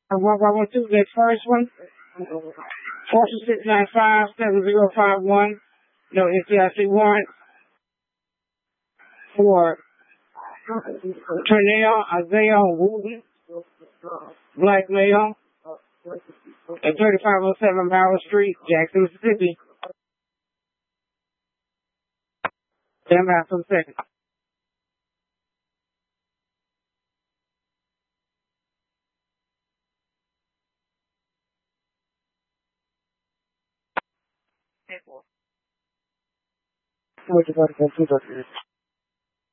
112, that first one, 426957051. No NCIC warrant for Trinell Isaiah Wooten, black male, at 3507 Barrow Street, Jackson, Mississippi. Stand by for a second. What you got to go to?